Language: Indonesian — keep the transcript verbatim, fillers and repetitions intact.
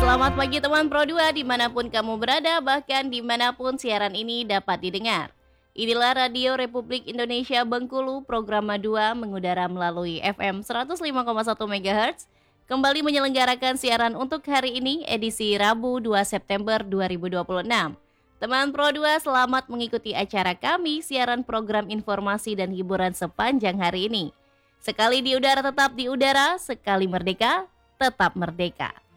Selamat pagi teman Pro dua dimanapun kamu berada, bahkan dimanapun siaran ini dapat didengar. Inilah Radio Republik Indonesia Bengkulu, program dua mengudara melalui F M seratus lima koma satu MHz, kembali menyelenggarakan siaran untuk hari ini, edisi Rabu dua September dua ribu dua puluh enam. Teman Pro dua, selamat mengikuti acara kami, siaran program informasi dan hiburan sepanjang hari ini. Sekali di udara tetap di udara, sekali merdeka, tetap merdeka.